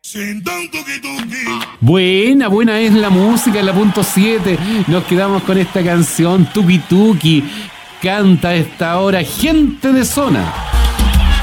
Buena es la música en la punto 7. Nos quedamos con esta canción, Tuki Tuki. Canta a esta hora Gente de Zona.